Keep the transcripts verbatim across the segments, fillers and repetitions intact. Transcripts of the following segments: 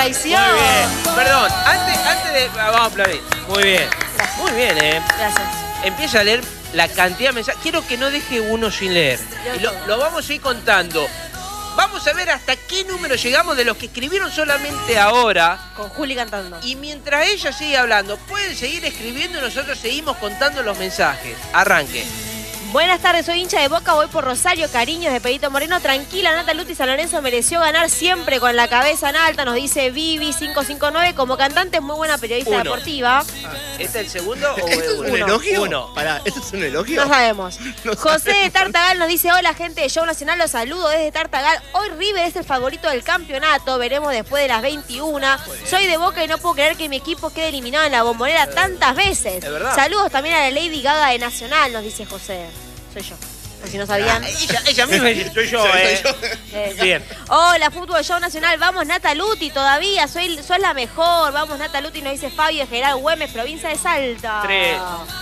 reacción. Muy bien. Perdón, antes, antes de... Vamos a aplaudir. Muy bien. Gracias. Muy bien, ¿eh? Gracias. Empieza a leer la cantidad de mensajes. Quiero que no deje uno sin leer. Y lo, lo vamos a ir contando. Vamos a ver hasta qué número llegamos de los que escribieron solamente ahora. Con Juli cantando. Y mientras ella sigue hablando, pueden seguir escribiendo y nosotros seguimos contando los mensajes. Arranque. Buenas tardes, soy hincha de Boca, voy por Rosario, cariños de Pedrito Moreno. Tranquila, Nata Luti San Lorenzo mereció ganar siempre con la cabeza en alta, nos dice Vivi cinco cinco nueve. Como cantante es muy buena periodista Uno. deportiva. ¿Este es el segundo o ¿Esto es un uno? elogio? Uno. Pará, ¿esto es un elogio? No sabemos. No José de sabemos. Tartagal nos dice, hola gente de Show Nacional, los saludo desde Tartagal. Hoy River es el favorito del campeonato, veremos después de las veintiuna. Soy de Boca y no puedo creer que mi equipo quede eliminado en la Bombonera tantas veces. Es verdad. Saludos también a la Lady Gaga de Nacional, nos dice José. Soy yo. Por si no sabían. Ah, ella, ella misma dice, soy yo, Soy eh. yo. Eh, Bien. Hola, Fútbol Show Nacional. Vamos, Nata Luti, todavía. Soy, sos la mejor. Vamos, Nata Luti, nos dice Fabio de General Güemes, provincia de Salta. Tres.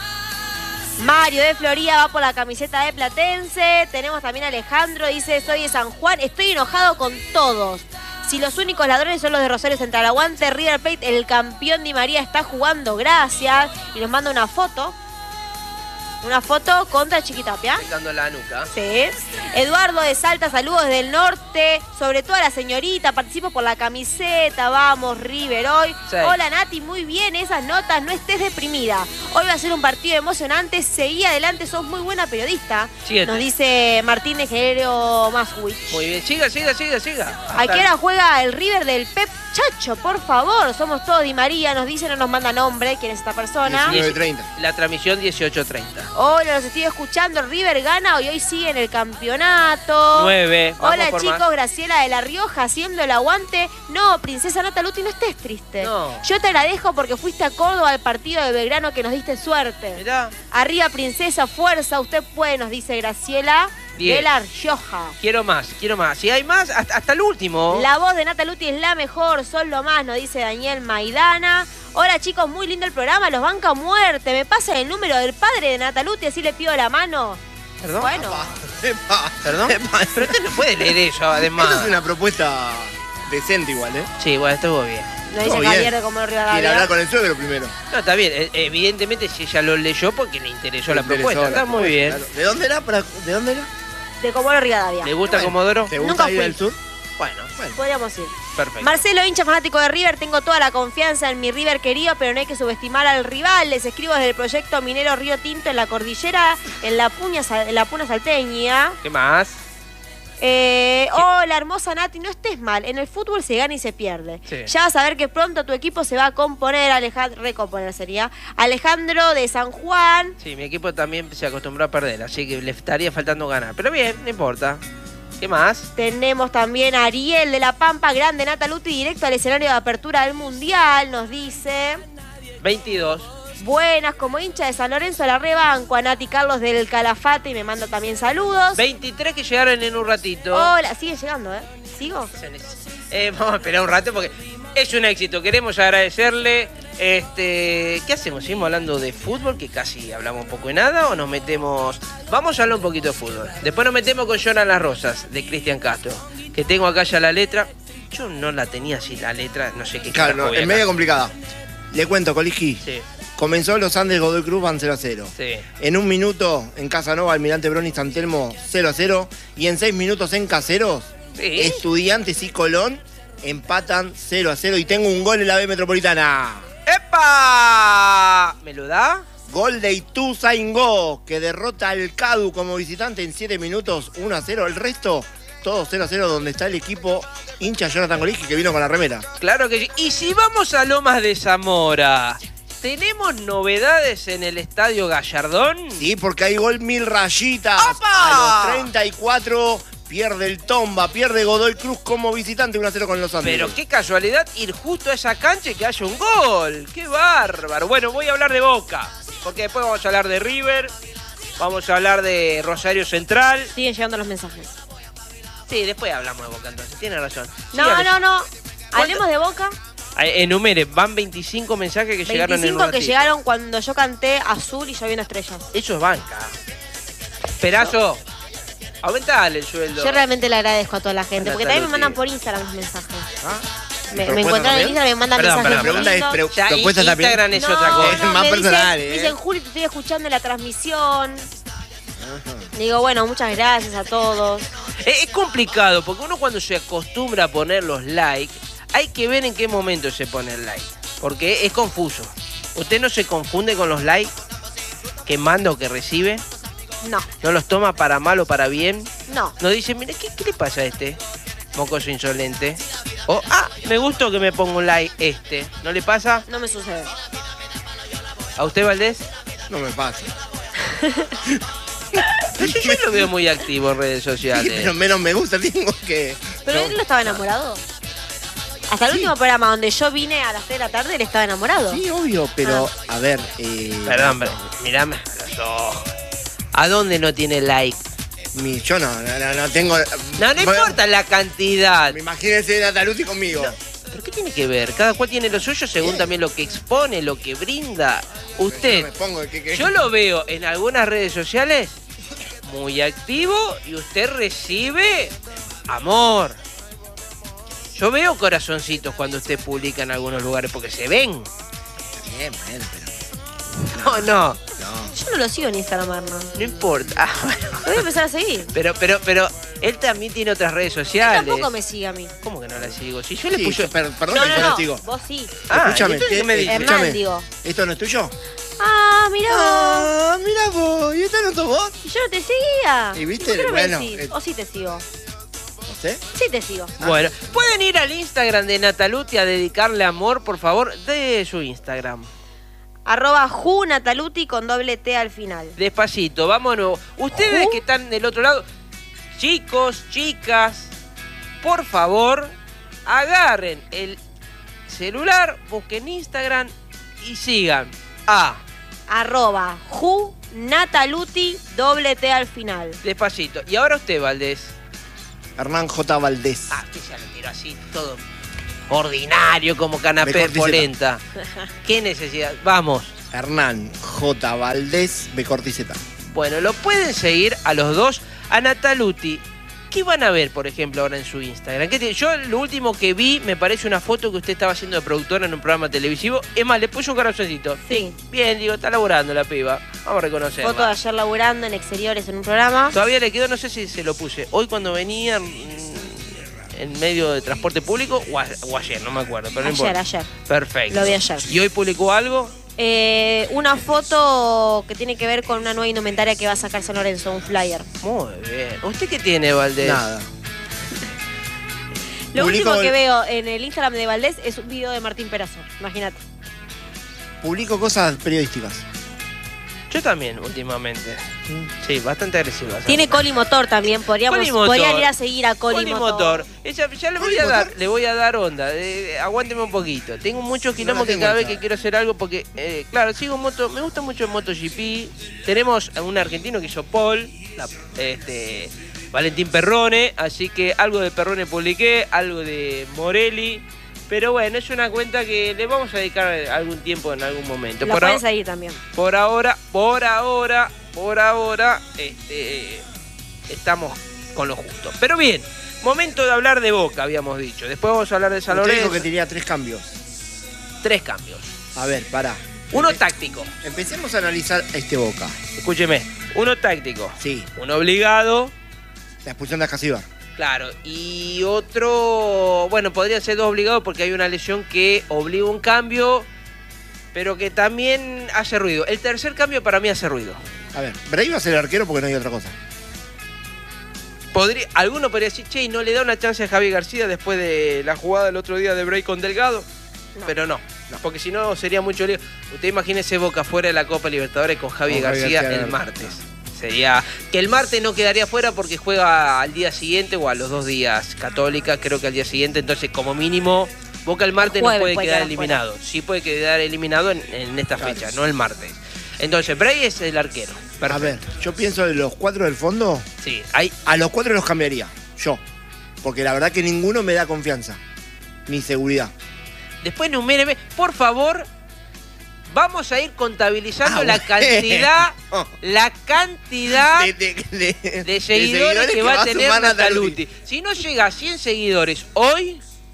Mario de Florida va por la camiseta de Platense. Tenemos también a Alejandro, dice, soy de San Juan. Estoy enojado con todos. Si los únicos ladrones son los de Rosario Central. Aguante River Plate, el campeón Di María está jugando. Gracias. Y nos manda una foto. Una foto contra Chiquitapia. Picando la nuca. Sí. Eduardo de Salta, saludos desde el norte. Sobre todo a la señorita, participo por la camiseta. Vamos, River, hoy. Sí. Hola, Nati, muy bien esas notas. No estés deprimida. Hoy va a ser un partido emocionante. Seguí adelante, sos muy buena periodista. Siete. Nos dice Martín de Genero Maswich. Muy bien. Siga, siga, siga, siga. ¿A qué hora juega el River del Pep Chacho? Por favor, somos todos Di María. Nos dice, no nos manda nombre. ¿Quién es esta persona? diecinueve treinta. La transmisión dieciocho treinta. Hola, los estoy escuchando. River gana y hoy sigue en el campeonato. Nueve. Vamos Hola por chicos, más. Graciela de La Rioja haciendo el aguante. No, princesa Nata Luti, no estés triste. No. Yo te agradezco porque fuiste a Córdoba al partido de Belgrano que nos diste suerte. Mirá. Arriba, princesa, fuerza, usted puede, nos dice Graciela Diez. de La Rioja. Quiero más, quiero más. Si hay más, hasta, hasta el último. La voz de Nata Luti es la mejor, son lo más, nos dice Daniel Maidana. Hola chicos, muy lindo el programa, los banca a muerte. Me pasa el número del padre de Nata Luti, así le pido la mano. ¿Perdón? Bueno, Epa, ¿Perdón? epa. Pero usted no puede leer eso, además. Esta es una propuesta decente igual, ¿eh? Sí, bueno, estuvo bien. nos dice Todo bien. Javier de Comodoro Quiere hablar Rivadavia. con el suegro primero. No, está bien. Eh, Evidentemente, si ella lo leyó porque le interesó la Le interesó propuesta. la Está muy propuesta, bien. claro. ¿De dónde era? Para- ¿De dónde era? De Comodoro Rivadavia. ¿Le gusta Bueno. Comodoro? ¿Te gusta Nunca ir fui. al sur? Bueno, Bueno. Podríamos ir. perfecto. Marcelo, hincha fanático de River, tengo toda la confianza en mi River querido, pero no hay que subestimar al rival. Les escribo desde el proyecto minero Río Tinto en la cordillera, en la, puña, en la Puna Salteña. ¿Qué más? Eh, hola, hermosa Nati, no estés mal. En el fútbol se gana y se pierde. Sí. Ya vas a ver que pronto tu equipo se va a componer, Alejandro, recomponer sería. Alejandro de San Juan. Sí, mi equipo también se acostumbró a perder, así que le estaría faltando ganar. Pero bien, no importa. ¿Qué más? Tenemos también a Ariel de La Pampa, grande Nata Luti, directo al escenario de apertura del Mundial, nos dice. veintidós. Buenas, como hincha de San Lorenzo la rebanco a Nati Carlos del Calafate y me manda también saludos. veintitrés que llegaron en un ratito. Hola, sigue llegando, ¿eh? ¿Sigo? Eh, vamos a esperar un rato porque es un éxito. Queremos agradecerle. Este, ¿qué hacemos? ¿Seguimos hablando de fútbol? Que casi hablamos un poco de nada. ¿O nos metemos? Vamos a hablar un poquito de fútbol. Después nos metemos con Jonan Las Rosas, de Cristian Castro. Que tengo acá ya la letra. Yo no la tenía así la letra. No sé qué Claro, carajo no, voy es acá. medio complicada. Le cuento, Coligi. Sí, Comenzó los Andes Godoy Cruz, van cero a cero. sí. En un minuto, en Casanova, Almirante Brown y San Telmo, cero a cero. Y en seis minutos en Caseros, Sí. Estudiantes y Colón empatan cero a cero. Y tengo un gol en la B Metropolitana. ¡Epa! ¿Me lo da? Gol de Ituzaingó, que derrota al Cadu como visitante en siete minutos, uno a cero. El resto, todo cero a cero, donde está el equipo hincha Jonathan Coligi, que vino con la remera. Claro que sí. Y si vamos a Lomas de Zamora, ¿tenemos novedades en el Estadio Gallardón? Sí, porque hay gol mil rayitas. ¡Opa! A los treinta y cuatro pierde el Tomba, pierde Godoy Cruz como visitante, uno a cero con los Andes. Pero qué casualidad ir justo a esa cancha y que haya un gol. ¡Qué bárbaro! Bueno, voy a hablar de Boca, porque después vamos a hablar de River, vamos a hablar de Rosario Central. Siguen llegando los mensajes. Sí, después hablamos de Boca entonces, tiene razón. No, Sígale. no, no. Hablemos de Boca. Eh, Enumere, van veinticinco mensajes que llegaron en un veinticinco que ratito. llegaron cuando yo canté Azul y yo vi unas estrellas. Eso es banca. Perazo, aumentale el sueldo. Yo realmente le agradezco a toda la gente, Hola, porque también me Taluti. mandan por Instagram los mensajes. ¿Ah? Me, me ¿Propuesta encontraron en también? Instagram, me mandan Perdón, mensajes. La pregunta es, lindos. pre- Ya, propuestas también. Instagram es No, otra cosa. Es más me personal, dicen, ¿eh? me dicen, Juli, te estoy escuchando en la transmisión. Ajá. Digo, bueno, muchas gracias a todos. Es, es complicado, porque uno cuando se acostumbra a poner los likes, hay que ver en qué momento se pone el like. Porque es confuso. ¿Usted no se confunde con los likes que manda o que recibe? No, ¿No los toma para mal o para bien? no. No dice, mira, ¿qué, qué le pasa a este mocoso insolente? O, ah, me gustó que me ponga un like este. ¿No le pasa? No me sucede. ¿A usted, Valdés? No me pasa. No sé, yo lo veo muy activo en redes Sí, sociales. pero menos me gusta tengo que... Pero no. él no estaba enamorado. Hasta el Sí. último programa donde yo vine a las tres de la tarde, él estaba enamorado. Sí, obvio, pero a ver... Eh, Perdón, pero mirame los ojos. ¿A dónde no tiene like? mi- yo no, no, no, no tengo... No, no Bueno, importa la cantidad. Imagínense Natalucci conmigo. ¿Pero qué tiene que ver? Cada cual tiene lo suyo según también lo que expone, lo que brinda. Usted, Yo me pongo que- que- yo lo veo en algunas redes sociales muy activo y usted recibe amor. Yo veo corazoncitos cuando usted publica en algunos lugares porque se ven. Está bien, bueno, pero... No, no, No. Yo no lo sigo en Instagram, Arno. no importa. Ah, bueno. Lo voy a empezar a seguir. Pero, pero, pero, él también tiene otras redes sociales. Tampoco me sigue a mí. ¿Cómo que no la sigo? Si yo le Sí, puse... yo- per- perdón No, que no, yo no. lo sigo. Vos sí. Ah, Escúchame, entonces, ¿qué- ¿qué me dice? Hernán, escúchame, digo. ¿esto no es tuyo? Ah, mirá vos. Ah, mira vos, ¿y esto no sos vos? Y yo no te seguía. ¿Y viste? ¿Por qué no me Bueno, decís? eh. O sí te sigo. No sé. Sí te sigo. Bueno, pueden ir al Instagram de Nataluti a dedicarle amor, por favor, de su Instagram. Arroba Ju Nataluti con doble T al final. Despacito, vámonos. Ustedes Ju. que están del otro lado, chicos, chicas, por favor, agarren el celular, busquen Instagram y sigan a Arroba Ju Nataluti doble T al final. Despacito. Y ahora usted, Valdés. Hernán J. Valdés. Ah, que ya lo tiró así, todo ordinario como Me canapé de corticeta. polenta. ¿Qué necesidad? Vamos. Hernán J. Valdés B. Corticeta. Bueno, lo pueden seguir a los dos, a Nataluti. ¿Qué van a ver, por ejemplo, ahora en su Instagram? ¿Qué tiene? Yo lo último que vi me parece una foto que usted estaba haciendo de productora en un programa televisivo. Es más, le puso un corazoncito. Sí. Bien, digo, está laburando la piba. Vamos a reconocerla. Foto de ayer laburando en exteriores en un programa. Todavía le quedó, no sé si se lo puse. Hoy cuando venía mm, en medio de transporte público o, a- o ayer, no me acuerdo. Pero no Ayer, importa. ayer. Perfecto. Lo vi ayer. ¿Y hoy publicó algo? Eh, una foto que tiene que ver con una nueva indumentaria que va a sacar San Lorenzo, un flyer. Muy bien. ¿Usted qué tiene, Valdés? Nada. Lo Publico último que el- veo en el Instagram de Valdés es un video de Martín Perazo. Imagínate. Publico cosas periodísticas. Yo también, últimamente. Sí, bastante agresiva. Tiene Coli Motor también. Podríamos, Coli Motor. podrían ir a seguir a Coli, Coli Motor. Motor. Ella- ya le voy Coli a dar, Motor. le voy a dar onda. Eh, aguánteme un poquito. Tengo muchos quilombos que tengo cada vez esa. que quiero hacer algo porque, eh, claro, sigo moto, me gusta mucho el MotoGP. Tenemos a un argentino que hizo Paul, la- este, Valentín Perrone, así que algo de Perrone publiqué, algo de Morelli. Pero bueno, es una cuenta que le vamos a dedicar algún tiempo en algún momento. La Por, pueden ahora- seguir también. por ahora, por ahora, por ahora, este, estamos con lo justo. Pero bien, momento de hablar de Boca, habíamos dicho. Después vamos a hablar de San Usted dijo Lorenzo. que tenía tres cambios. Tres cambios. A ver, pará. Uno táctico, Empecemos a analizar este Boca. escúcheme. Uno táctico, Sí, uno obligado, la expulsión de Acasíbar. claro. Y otro, bueno, podría ser dos obligados porque hay una lesión que obliga un cambio, pero que también hace ruido. El tercer cambio para mí hace ruido. A ver, Bray va a ser el arquero porque no hay otra cosa. Podría, alguno podría decir, che, ¿y no le da una chance a Javi García después de la jugada del otro día de Bray con Delgado? No. Pero no, porque si no sería mucho lío. Usted imagínese Boca fuera de la Copa Libertadores con Javi Con Javi García, García, el no. martes. Sería que el martes no quedaría fuera porque juega al día siguiente o a los dos días Católica, creo que al día siguiente. Entonces, como mínimo, Boca el martes Jueves no puede, puede quedar quedar eliminado. Sí puede quedar eliminado en, en esta Claro. fecha, no el martes. Entonces, Bray es el arquero. Perfecto. A ver, yo pienso en los cuatro del fondo, Sí, hay, a los cuatro los cambiaría. Yo. Porque la verdad que ninguno me da confianza. Ni seguridad. después numéreme, por favor. Vamos a ir contabilizando Ah, la bueno. cantidad, la cantidad De, de- de- de seguidores, que, va a tener sumar Nataluti. Si no llega a cien seguidores hoy,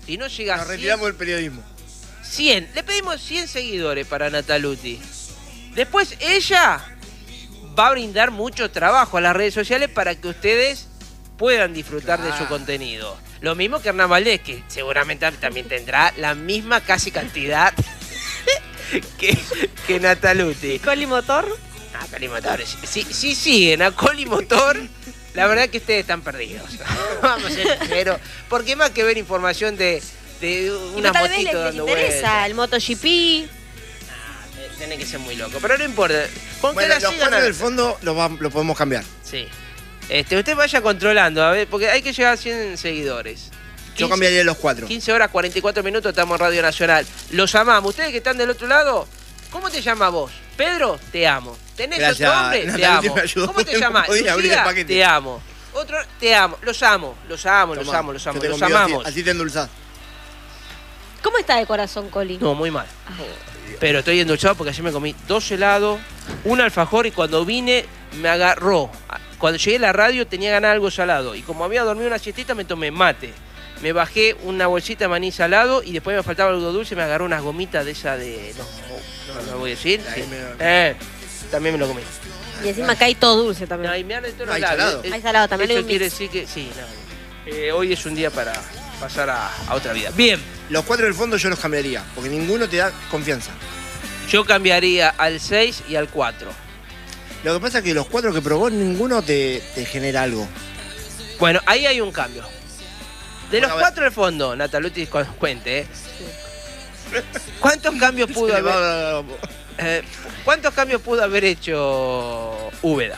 Si no llega Nos a cien, retiramos del periodismo. cien. Le pedimos cien seguidores para Nataluti. Después ella va a brindar mucho trabajo a las redes sociales para que ustedes puedan disfrutar Claro. de su contenido. Lo mismo que Hernán Valdés, que seguramente también tendrá la misma casi cantidad que, que Nataluti. Coli Motor. Ah, Coli Motor. Si, si siguen a Coli Motor, la verdad que ustedes están perdidos. Vamos a ser sinceros. Porque más que ver información de, de Y unas tal vez motitos les, les dando interesa vueltas. el MotoGP. Tiene que ser muy loco. Pero no importa. Con Bueno, que la los sigan cuatro a- del fondo los, va- los podemos cambiar. Sí. Este, usted vaya controlando, a ver, porque hay que llegar a cien seguidores. Yo quince cambiaría los cuatro. quince horas, cuarenta y cuatro minutos, estamos en Radio Nacional. Los llamamos. Ustedes que están del otro lado, ¿cómo te llamas vos? Pedro, te amo. ¿Tenés Gracias, otro nombre? Te Nataluti amo. me ayudó ¿Cómo te porque no llamas? podía abrir el Lucía, paquete. te amo. Otro, te amo. Los amo, los amo, los Tomá, amo, los yo amo, te los convido así- amamos. Así te endulzás. ¿Cómo está de corazón, Coli? No, muy mal. Pero estoy endulzado porque ayer me comí dos helados, un alfajor y cuando vine me agarró. Cuando llegué a la radio tenía ganas de algo salado y como había dormido una siestita me tomé mate. Me bajé una bolsita de maní salado y después me faltaba algo dulce y me agarró unas gomitas de esa de... No, no, no voy a decir. Ahí Sí. me- Eh, también me lo comí. Y encima cae todo dulce No, también. y me han de todos No, hay lados. salado. Eh, Hay salado también, hay Eso un quiere mix. decir que... Sí, no. Eh, hoy es un día para pasar a, a otra vida. Bien. Los cuatro del fondo yo los cambiaría, porque ninguno te da confianza. Yo cambiaría al seis y al cuatro. Lo que pasa es que los cuatro que probó, ninguno te, te genera algo. Bueno, ahí hay un cambio. De Bueno, los a ver. cuatro del fondo, Nataluti cu- cuente, ¿eh? ¿Cuántos cambios pudo Se le haber, va- eh, ¿cuántos cambios pudo haber hecho Úbeda?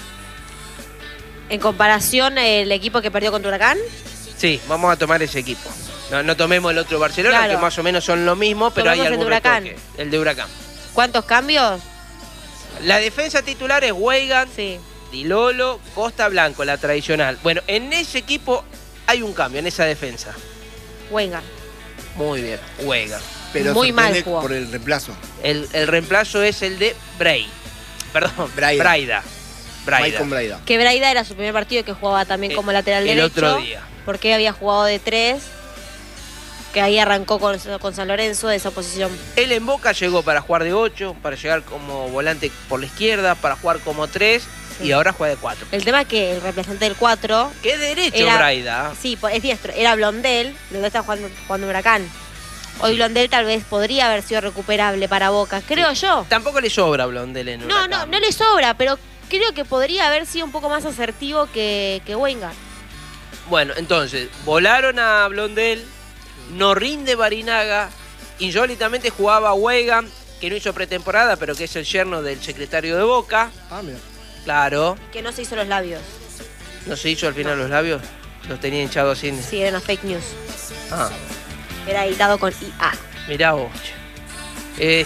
En comparación, el equipo que perdió contra Huracán. Sí, vamos a tomar ese equipo. No, no tomemos el otro Barcelona, Claro. que más o menos son lo mismo, pero hay Tomemos el de algún Huracán. retoque. El de Huracán. ¿Cuántos cambios? La defensa titular es Weigan, Sí. Di Lolo, Costa Blanco, la tradicional. Bueno, en ese equipo hay un cambio, en esa defensa. Wenga. Muy bien, Weigan. Pero Muy mal sorprende jugó. por el reemplazo. El, el reemplazo es el de Bray. Perdón, Braida. Braida. Braida. Maicon Braida. Que Braida era su primer partido, que jugaba también Eh, como lateral el derecho. otro día. Porque había jugado de tres. Que ahí arrancó con, con San Lorenzo de esa posición. Él en Boca llegó para jugar de ocho, para llegar como volante por la izquierda, para jugar como tres Sí. y ahora juega de cuatro. El tema es que el reemplazante del cuatro, Qué derecho, Era- Braida. sí, es diestro, era Blondel. Blondel está jugando, jugando en Huracán. Hoy Blondel tal vez podría haber sido recuperable para Boca, creo yo. Tampoco le sobra Blondel en No, Huracán. no, no le sobra, pero creo que podría haber sido un poco más asertivo que, que Wenga. Bueno, entonces, volaron a Blondel, no rinde Barinaga, insólitamente jugaba Weigan, que no hizo pretemporada, pero que es el yerno del secretario de Boca. Ah, mira. Claro, Que no se hizo los labios. no se hizo al final los labios, los tenía hinchados así. Sí, era una fake news. Ah. Era editado con I A. Mirá vos. che.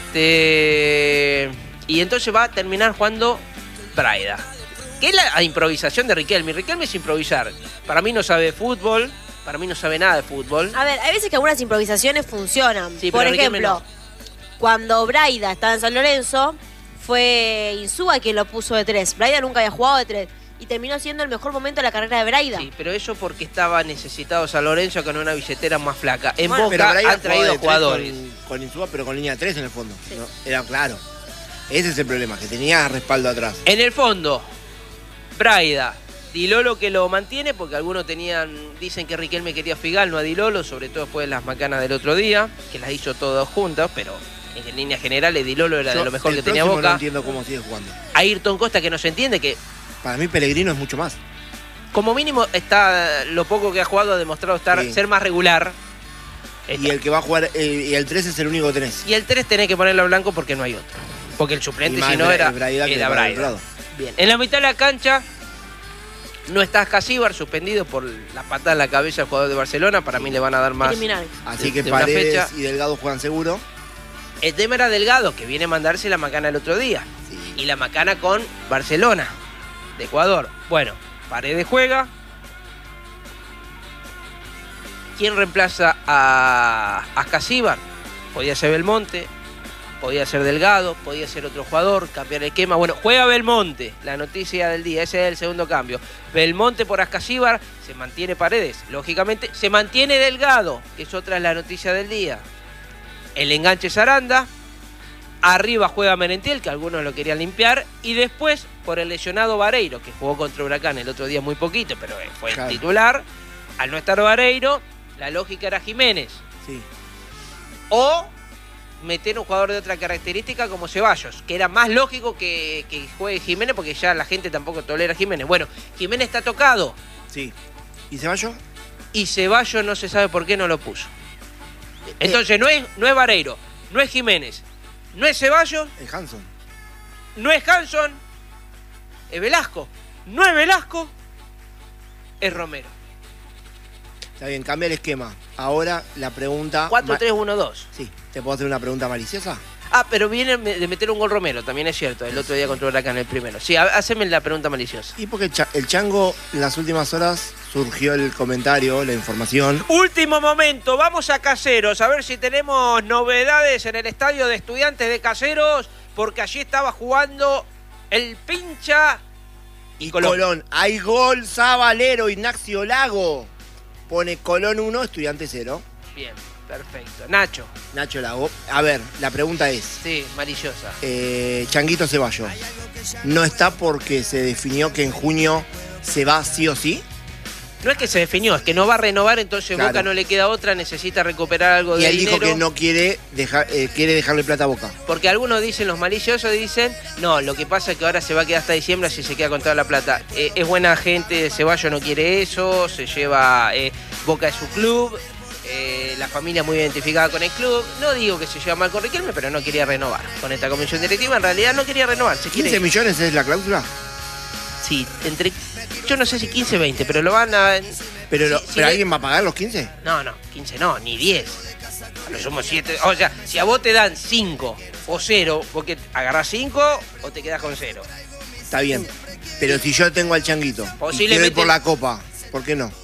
Este. Y entonces va a terminar jugando Braida. Que es la improvisación de Riquelme. Riquelme es improvisar. Para mí no sabe de fútbol. Para mí no sabe nada de fútbol. A ver, hay veces que algunas improvisaciones funcionan. Sí, Por pero Riquelme ejemplo, cuando Braida estaba en San Lorenzo, fue Insúa quien lo puso de tres. Braida nunca había jugado de tres. Y terminó siendo el mejor momento de la carrera de Braida. Sí, pero eso porque estaba necesitado San Lorenzo con una billetera más flaca. En Bueno, Pero Boca Braida han jugaba traído de tres jugadores. Con, con Insúa, pero con línea tres en el fondo. Sí. ¿no? Era claro. Ese es el problema, que tenía respaldo atrás. En el fondo, Braida. Di Lolo que lo mantiene, porque algunos tenían, dicen que Riquelme quería Figal, no a Di Lolo, sobre todo después de las macanas del otro día, que las hizo todas juntas, pero en líneas generales Di Lolo era Yo, de lo mejor el que tenía próximo No Boca. entiendo cómo sigue jugando. Ayrton Costa, que no se entiende, que Para mí Pellegrino es mucho más. como mínimo está, lo poco que ha jugado ha demostrado estar, Sí. ser más regular. Y Está. el que va a jugar, el- y el tres es el único que tenés. Y el tres tenés que ponerlo a blanco porque no hay otro. Porque el suplente, Y más si no, Bra- era, Braida que era para el Braida. lado. Bien. En la mitad de la cancha no está Casíbar, suspendido por la patada en la cabeza del jugador de Barcelona. Para mí le van a dar más. Criminal. Así de- que de una Paredes fecha. y Delgado juegan seguro. El tema era Delgado, que viene a mandarse la macana el otro día. Sí. Y la macana con Barcelona, de Ecuador. Bueno, Paredes juega. ¿Quién reemplaza a, a Casíbar? Podía ser Belmonte. podía ser Delgado, podía ser otro jugador, cambiar el esquema. Bueno, juega Belmonte, la noticia del día, ese es el segundo cambio. Belmonte por Ascasíbar, se mantiene Paredes, lógicamente, se mantiene Delgado, que es otra de la noticia del día. El enganche Saranda, arriba juega Merentiel, que algunos lo querían limpiar, y después por el lesionado Vareiro, que jugó contra Huracán el otro día muy poquito, pero fue Claro. el titular. Al no estar Vareiro, la lógica era Jiménez. Sí. O meter un jugador de otra característica como Ceballos, que era más lógico que, que juegue Jiménez, porque ya la gente tampoco tolera a Jiménez. Bueno, Jiménez está tocado Sí. ¿Y Ceballos? y Ceballos no se sabe por qué no lo puso. Entonces no es, no es Vareiro, no es Jiménez, no es Ceballos, El Hanson. no es Hanson, es Velasco. No es Velasco, es Romero. Está bien, cambia el esquema. Ahora la pregunta... cuatro tres uno dos. Sí. ¿Te puedo hacer una pregunta maliciosa? Ah, pero viene de meter un gol Romero, también es cierto, el otro día contra Huracán, el primero. Sí, haceme la pregunta maliciosa. Y porque el, cha- el Chango, en las últimas horas, surgió el comentario, la información. Último momento, vamos a Caseros, a ver si tenemos novedades en el estadio de Estudiantes de Caseros, porque allí estaba jugando el Pincha y Colón. Colón. Hay gol, Zabalero, Ignacio Lago. Pone Colón uno, Estudiante cero. Bien, perfecto. Nacho, Nacho Lago. A ver, la pregunta es, sí, maliciosa. eh, Changuito Ceballos, ¿no está porque se definió que en junio se va sí o sí? No es que se definió, es que no va a renovar, entonces Claro. Boca no le queda otra, necesita recuperar algo Y de él dinero. dijo que no quiere dejar, eh, quiere dejarle plata a Boca. Porque algunos dicen, los maliciosos dicen, no, lo que pasa es que ahora se va a quedar hasta diciembre si se queda con toda la plata. Eh, es buena gente, Ceballos no quiere eso, se lleva, eh, Boca es su club, eh, la familia muy identificada con el club. No digo que se lleva mal con Riquelme, pero no quería renovar. Con esta comisión directiva en realidad no quería renovar. Se quiere... ¿quince millones es la cláusula? Sí, entre... Yo no sé si quince, veinte, pero lo van a... ¿Pero, Sí, lo- sí, ¿pero le- alguien va a pagar los quince? No, no, quince no, ni diez. A lo sumo siete. O sea, si a vos te dan cinco o cero, vos que agarrás cinco o te quedás con cero. Está bien. Pero si yo tengo al Changuito y quiero Posiblemente- ir por la copa, ¿por qué no?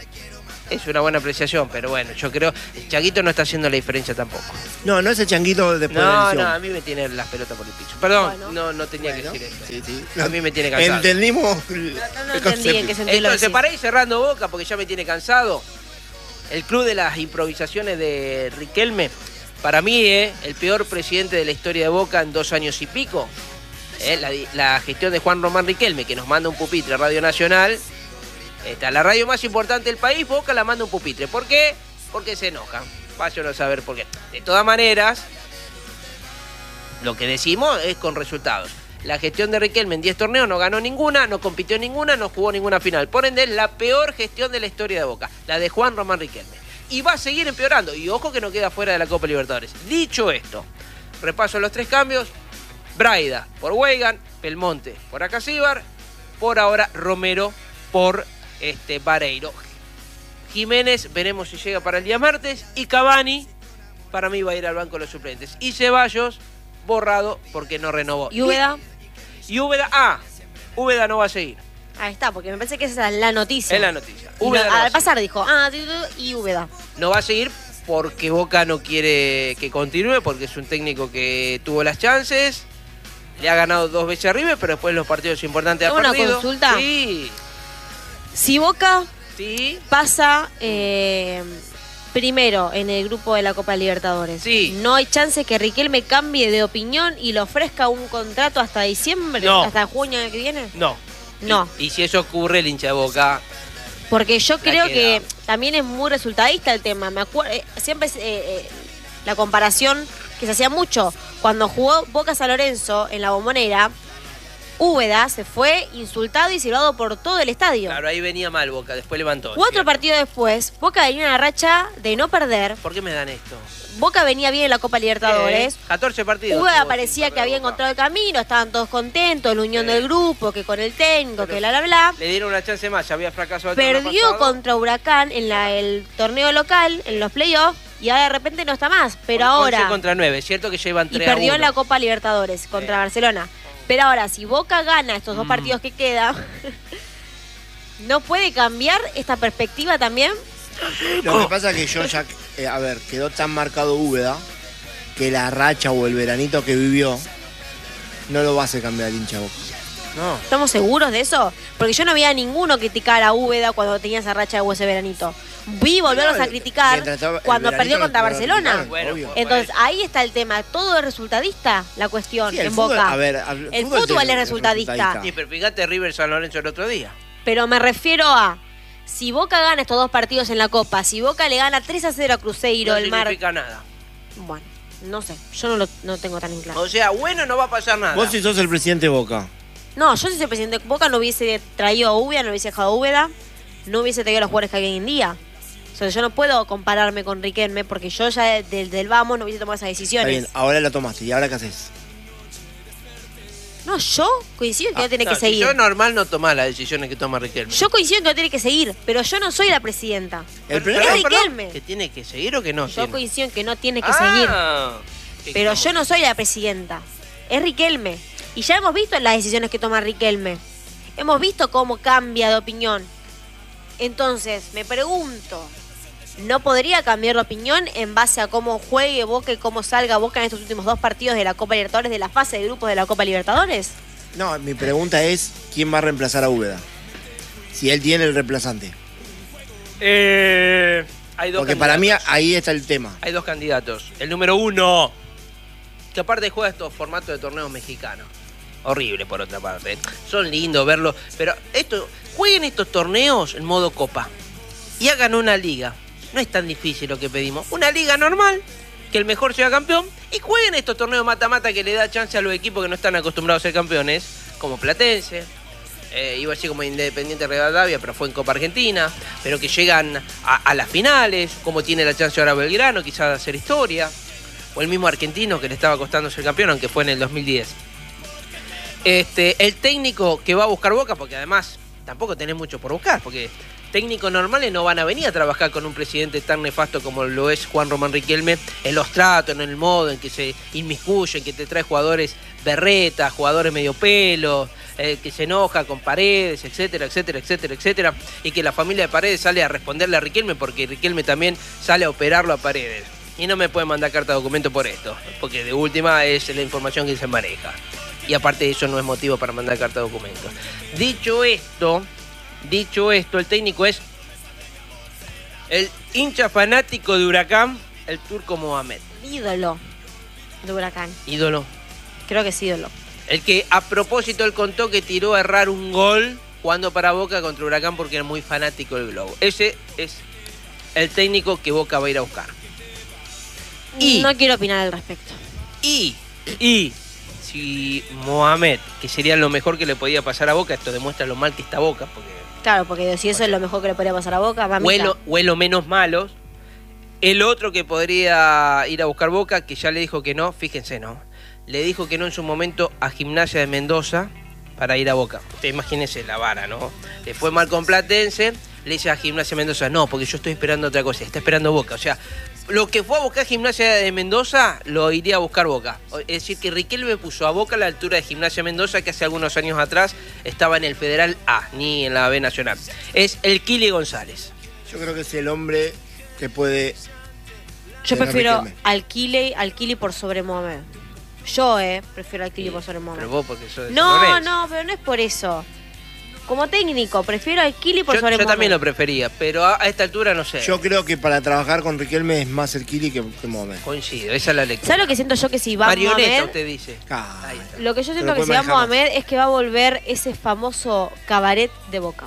Es una buena apreciación, pero bueno, yo creo el Chaguito no está haciendo la diferencia tampoco. No, no es el Changuito después de la No, lesión. no, a mí me tiene las pelotas por el piso. Perdón, Bueno. no, no tenía Bueno, que decir esto. sí, sí. A mí me tiene cansado. Entendimos el, No, no, no el entendí en qué concepto. sentido lo Entonces, decís. para ir cerrando Boca, porque ya me tiene cansado, el club de las improvisaciones de Riquelme, para mí, eh, el peor presidente de la historia de Boca en dos años y pico, eh, la, la gestión de Juan Román Riquelme, que nos manda un pupitre a Radio Nacional, esta, la radio más importante del país, Boca la manda un pupitre. ¿Por qué? Porque se enojan. Vayan a saber por qué. De todas maneras, lo que decimos es con resultados. La gestión de Riquelme en diez torneos no ganó ninguna, no compitió en ninguna, no jugó ninguna final. Por ende, es la peor gestión de la historia de Boca, la de Juan Román Riquelme. Y va a seguir empeorando. Y ojo que no queda fuera de la Copa Libertadores. Dicho esto, repaso los tres cambios. Braida por Weigan, Belmonte por Acasíbar, por ahora Romero por este, Vareiro. Jiménez, veremos si llega para el día martes. Y Cavani, para mí va a ir al banco de los suplentes. Y Ceballos, borrado porque no renovó. ¿Y Úbeda? Y Úbeda, ah, Úbeda no va a seguir. Ahí está, porque me parece que esa es la noticia. Es la noticia. Y no- Úbeda no va a al seguir. pasar dijo, ah, tu, tu, y Úbeda. No va a seguir porque Boca no quiere que continúe, porque es un técnico que tuvo las chances. Le ha ganado dos veces a River, pero después los partidos importantes ha ¿Una perdido. consulta? Sí, Si Boca sí. pasa eh, primero en el grupo de la Copa Libertadores, Sí. ¿no hay chance que Riquelme cambie de opinión y le ofrezca un contrato hasta diciembre? No. ¿Hasta junio del que viene? No. No. Y, y si eso ocurre, el hincha de Boca. Porque yo La creo queda. que también es muy resultadista el tema. Me acuerdo, eh, siempre es, eh, eh, la comparación que se hacía mucho. Cuando jugó Boca San Lorenzo en la Bombonera, Úbeda se fue insultado y silbado por todo el estadio. Claro, ahí venía mal Boca, después levantó. Cuatro ¿cierto? partidos después, Boca venía en una racha de no perder. ¿Por qué me dan esto? Boca venía bien en la Copa Libertadores. Eh, catorce partidos. Úbeda tuvo parecía sin que había perder Boca. encontrado el camino, estaban todos contentos, la unión Sí. del grupo, que con el técnico, Pero que bla, bla, bla. Le dieron una chance más, ya había fracasado el torneo Perdió pasado. contra Huracán en la, el torneo local, en los playoffs, y ahora de repente no está más. Pero once ahora. contra nueve, es cierto que ya iban Y tres a perdió en uno. la Copa Libertadores contra Sí. Barcelona. Pero ahora, si Boca gana estos dos Mm. partidos que quedan, ¿no puede cambiar esta perspectiva también? Lo que pasa es que yo ya, eh, a ver, quedó tan marcado Úbeda que la racha o el veranito que vivió no lo va a hacer cambiar al hincha Boca. No. ¿Estamos seguros de eso? Porque yo no veía a ninguno criticar a Úbeda cuando tenía esa racha de ese veranito. Vi volverlos No, a criticar mientras estaba- el cuando veranito perdió lo- contra lo Barcelona. criticaron, Bueno, obvio. pues, Entonces ahí está el tema. Todo es resultadista, la cuestión, Sí, el en fútbol- Boca. a ver, a- el el fútbol fútbol, tiene- es es resultadista. resultadista. Sí, pero fíjate River San Lorenzo el otro día. Pero me refiero a, si Boca gana estos dos partidos en la Copa, si Boca le gana tres a cero a Cruzeiro No el mar... significa nada. Bueno, no sé, yo no lo no tengo tan en claro. O sea, bueno, no va a pasar nada. Vos si sos el presidente de Boca. No, yo si soy presidente de Boca no hubiese traído a Úbeda, no hubiese dejado a Úbeda, no hubiese traído a los jugadores que hay hoy en día. O sea, yo no puedo compararme con Riquelme porque yo ya desde del vamos no hubiese tomado esas Está decisiones. bien, ahora la tomaste. ¿Y ahora qué haces? No, yo coincido en que Ah, no tiene No, que si seguir. yo normal no tomás las decisiones que toma Riquelme. Yo coincido en que no tiene que seguir, pero yo no soy la presidenta. El Pero- problema- Es perdón, perdón, Riquelme. ¿Que tiene que seguir o que no? Yo tiene? coincido en que no tiene que seguir. Ah, que Pero estamos- yo no soy la presidenta. Es Riquelme. Y ya hemos visto las decisiones que toma Riquelme. Hemos visto cómo cambia de opinión. Entonces, me pregunto, ¿no podría cambiar de opinión en base a cómo juegue Boca y cómo salga Boca en estos últimos dos partidos de la Copa Libertadores, de la fase de grupos de la Copa Libertadores? No, mi pregunta es, ¿quién va a reemplazar a Úbeda? Si él tiene el reemplazante. Eh, hay dos Porque para mí candidatos. ahí está el tema. Hay dos candidatos. El número uno, que aparte juega estos formatos de torneos mexicanos. Horrible por otra parte. Son lindos verlos. Pero esto, jueguen estos torneos en modo copa. Y hagan una liga. No es tan difícil lo que pedimos. Una liga normal, que el mejor sea campeón. Y jueguen estos torneos mata-mata que le da chance a los equipos que no están acostumbrados a ser campeones. Como Platense. Eh, iba a decir como Independiente Rivadavia, pero fue en Copa Argentina. Pero que llegan a, a las finales. Como tiene la chance ahora Belgrano, quizás de hacer historia. O el mismo Argentino que le estaba costando ser campeón, aunque fue en el dos mil diez. Este, el técnico que va a buscar Boca, porque además tampoco tenés mucho por buscar, porque técnicos normales no van a venir a trabajar con un presidente tan nefasto como lo es Juan Román Riquelme, en los tratos, en el modo en que se inmiscuye, en que te trae jugadores berretas, jugadores medio pelo, eh, que se enoja con Paredes, etcétera, etcétera, etcétera, etcétera, y que la familia de Paredes sale a responderle a Riquelme porque Riquelme también sale a operarlo a Paredes. Y no me pueden mandar carta de documento por esto, porque de última es la información que se maneja. Y aparte de eso no es motivo para mandar carta de documento. Dicho esto, dicho esto, el técnico es el hincha fanático de Huracán, el turco Mohamed. Ídolo de Huracán. Ídolo. Creo que es ídolo. El que a propósito él contó que tiró a errar un gol jugando para Boca contra Huracán porque era muy fanático del Globo. Ese es el técnico que Boca va a ir a buscar. Y, No quiero opinar al respecto. y, y, si Mohamed, que sería lo mejor que le podía pasar a Boca, esto demuestra lo mal que está Boca, porque Claro, porque si eso es lo mejor que le podría pasar a Boca, mamita. huelo, huelo menos malos. El otro que podría ir a buscar Boca, que ya le dijo que no, fíjense, ¿no? Le dijo que no en su momento a Gimnasia de Mendoza para ir a Boca. Usted imagínese la vara, ¿no? Le fue mal con Platense, le dice a Gimnasia de Mendoza, no, porque yo estoy esperando otra cosa, está esperando Boca. O sea, lo que fue a buscar Gimnasia de Mendoza, lo iría a buscar Boca. Es decir, que Riquelme puso a Boca a la altura de Gimnasia de Mendoza, que hace algunos años atrás estaba en el Federal A, ni en la B Nacional. Es el Kili González. Yo creo que es el hombre que puede... Yo tener prefiero Riquelme. al Kili, al Kili por sobre Mohamed. Yo, eh, prefiero al Kili por sobre Mohamed. Pero vos porque sos de San No, Lorenzo. no, pero no es por eso. Como técnico, prefiero al Kili por Yo, sobre yo Mohamed. también lo prefería, pero a, a esta altura no sé. Yo creo que para trabajar con Riquelme es más el Kili que, que Mohamed. Coincido, esa es la lectura. ¿Sabes lo que siento yo que si va Marioneta, Mohamed? usted dice. Ah, Ahí está. Lo que yo Pero siento que puede si va manejar más. Mohamed es que va a volver ese famoso cabaret de Boca.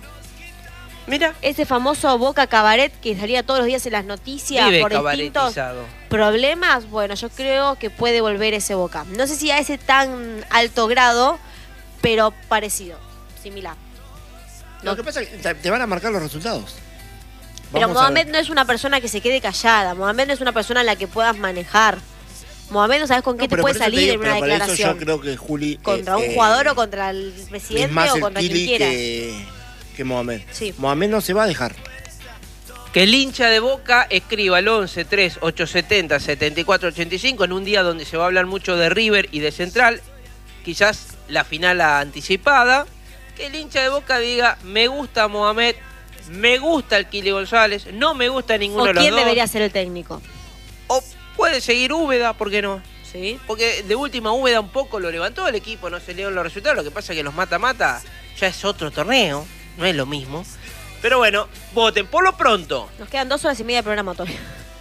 Mira, Ese famoso Boca cabaret que salía todos los días en las noticias vive por distintos cabaretizado. problemas. Bueno, yo creo que puede volver ese Boca. No sé si a ese tan alto grado, pero parecido, similar. Lo No. que pasa es que te- te van a marcar los resultados. Pero Vamos a ver. Mohamed no es una persona que se quede callada. Mohamed no es una persona a la que puedas manejar. Mohamed no sabes con No, qué te pero puede por eso te salir digo, en una pero para eso declaración. yo creo que Juli... ¿Contra eh, un eh, jugador o contra el es presidente más o el contra quien Kili quiera? que, que Mohamed. Sí. Mohamed no se va a dejar. Que el hincha de Boca escriba al once tres ocho siete cero siete cuatro ocho cinco en un día donde se va a hablar mucho de River y de Central, quizás la final anticipada. Que el hincha de Boca diga, me gusta Mohamed, me gusta el Kili González, no me gusta ninguno ¿O de los quién dos. debería ser el técnico? O puede puede seguir Úbeda, ¿por qué no? Sí. Porque de última Úbeda un poco lo levantó el equipo, no se le dieron los resultados. Lo que pasa es que los mata-mata ya es otro torneo, no es lo mismo. Pero bueno, voten por lo pronto. Nos quedan dos horas y media de programa todavía.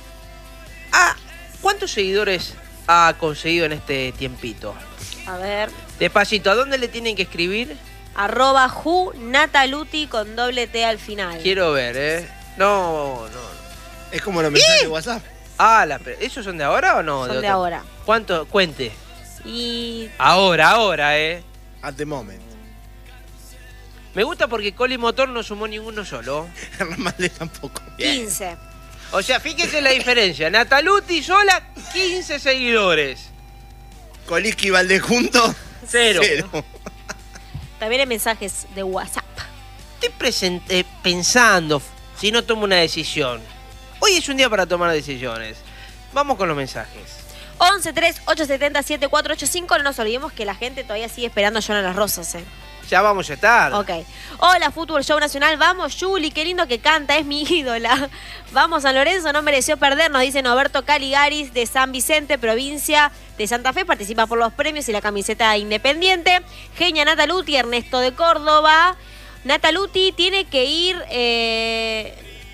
Ah, ¿cuántos seguidores ha conseguido en este tiempito? A ver. Despacito, ¿a dónde le tienen que escribir? Arroba Ju Nataluti con doble T al final. Quiero ver, ¿eh? No, no, no. Es como los mensajes de WhatsApp. Ah, la, ¿esos son de ahora o no? Son de, de ahora. ¿Cuánto? Cuente. Y... Ahora, ahora, ¿eh? At the moment. Me gusta porque Coli Motor no sumó ninguno solo. Ramalde tampoco. Bien. quince. O sea, fíjense la diferencia. Nataluti sola, quince seguidores. Coliski y Valdés juntos. Cero. Cero. También hay mensajes de WhatsApp. Estoy presente, pensando si no tomo una decisión. Hoy es un día para tomar decisiones. Vamos con los mensajes. once tres ocho siete cero siete cuatro ocho cinco. No nos olvidemos que la gente todavía sigue esperando a Jonas Las Rosas, ¿eh? Ya vamos a estar. Ok. Hola, Fútbol Show Nacional. Vamos, Juli, qué lindo que canta, es mi ídola. Vamos, San Lorenzo, no mereció perder, nos dice Noberto Caligaris de San Vicente, provincia de Santa Fe. Participa por los premios y la camiseta independiente. Genia Nataluti, Ernesto de Córdoba. Nataluti tiene que ir... Eh...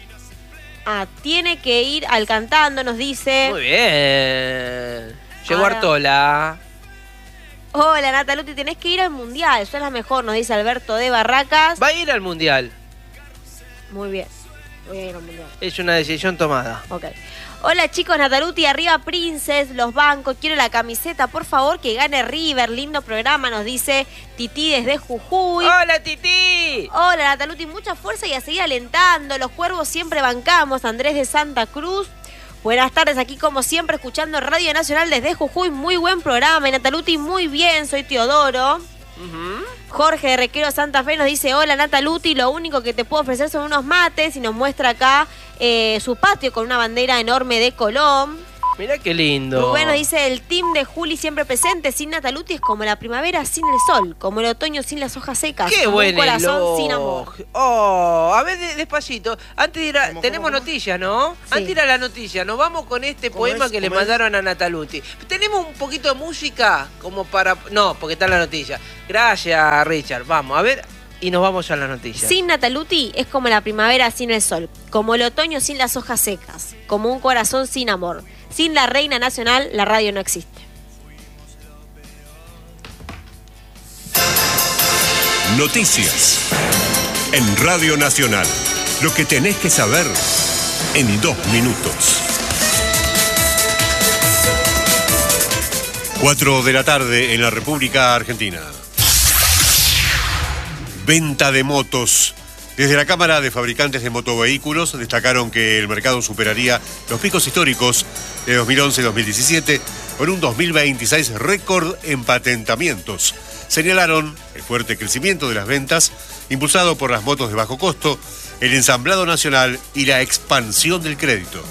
Ah, tiene que ir al cantando, nos dice. Muy bien. Llegó Ahora. Artola. Hola, Nataluti, tenés que ir al Mundial. Sos la mejor, nos dice Alberto de Barracas. Va a ir al Mundial. Muy bien. Voy a ir al Mundial. Es una decisión tomada. Ok. Hola, chicos, Nataluti, arriba Princes, los bancos. Quiero la camiseta, por favor, que gane River. Lindo programa, nos dice Titi desde Jujuy. ¡Hola, Titi! Hola, Nataluti, mucha fuerza y a seguir alentando. Los cuervos siempre bancamos. Andrés de Santa Cruz. Buenas tardes, aquí como siempre escuchando Radio Nacional desde Jujuy. Muy buen programa. Y Nataluti, muy bien. Soy Teodoro. Uh-huh. Jorge de Requero Santa Fe nos dice: hola, Nataluti, lo único que te puedo ofrecer son unos mates. Y nos muestra acá eh, su patio con una bandera enorme de Colón. Mirá qué lindo. Rubén nos dice: el team de Juli siempre presente. Sin Nataluti es como la primavera sin el sol, como el otoño sin las hojas secas. Qué como buen un corazón elogio. sin amor. Oh, a ver, de- despacito. Antes de ir a, ¿Cómo, tenemos cómo, cómo? noticias, ¿no? Sí. Antes de ir a la noticia, nos vamos con este ¿Cómo poema es? que le ¿Cómo es? mandaron a Nataluti. Tenemos un poquito de música como para... No, porque está la noticia. Gracias, Richard. Vamos, a ver, y nos vamos a la noticia. Sin Nataluti es como la primavera sin el sol, como el otoño sin las hojas secas, como un corazón sin amor. Sin la reina nacional, la radio no existe. Noticias en Radio Nacional. Lo que tenés que saber en dos minutos. Cuatro de la tarde en la República Argentina. Venta de motos. Desde la Cámara de Fabricantes de Motovehículos destacaron que el mercado superaría los picos históricos de dos mil once y dos mil diecisiete con un dos mil veintiséis récord en patentamientos. Señalaron el fuerte crecimiento de las ventas impulsado por las motos de bajo costo, el ensamblado nacional y la expansión del crédito.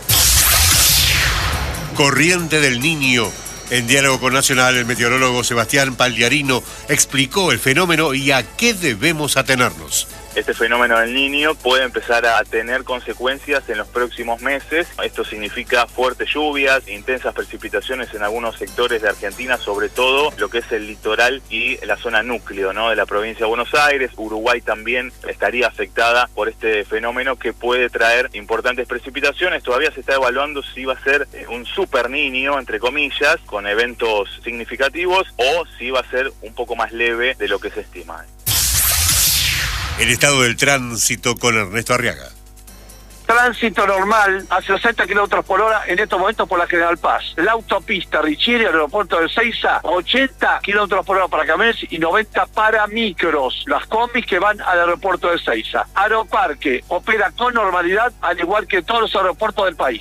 Corriente del Niño. En diálogo con Nacional, el meteorólogo Sebastián Pagliarino explicó el fenómeno y a qué debemos atenernos. Este fenómeno del Niño puede empezar a tener consecuencias en los próximos meses. Esto significa fuertes lluvias, intensas precipitaciones en algunos sectores de Argentina, sobre todo lo que es el litoral y la zona núcleo, ¿no?, de la provincia de Buenos Aires. Uruguay también estaría afectada por este fenómeno que puede traer importantes precipitaciones. Todavía se está evaluando si va a ser un super Niño, entre comillas, con eventos significativos, o si va a ser un poco más leve de lo que se estima. El estado del tránsito con Ernesto Arriaga. Tránsito normal a sesenta kilómetros por hora en estos momentos por la General Paz. La autopista Richieri, aeropuerto de Ezeiza, ochenta kilómetros por hora para camiones y noventa para micros. Las combis que van al aeropuerto de Ezeiza. Aeroparque opera con normalidad, al igual que todos los aeropuertos del país.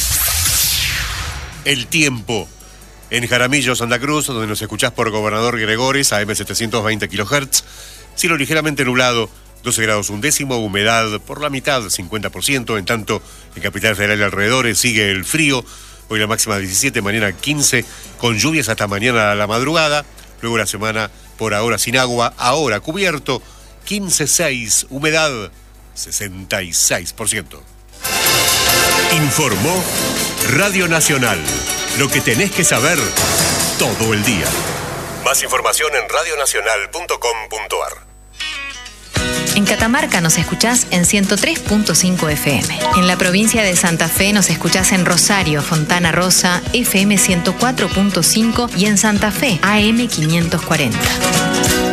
El tiempo. En Jaramillo, Santa Cruz, donde nos escuchás por Gobernador Gregores, A M setecientos veinte kilohertz. Cielo ligeramente nublado, doce grados un décimo, humedad por la mitad, cincuenta por ciento. En tanto, en Capital Federal y alrededores sigue el frío. Hoy la máxima diecisiete, mañana quince, con lluvias hasta mañana a la madrugada. Luego la semana por ahora sin agua, ahora cubierto, quince seis, humedad sesenta y seis por ciento. Informó Radio Nacional. Lo que tenés que saber todo el día. Más información en radionacional punto com punto ar. En Catamarca nos escuchás en ciento tres punto cinco F M. En la provincia de Santa Fe nos escuchás en Rosario, Fontana Rosa, F M ciento cuatro punto cinco y en Santa Fe, A M quinientos cuarenta.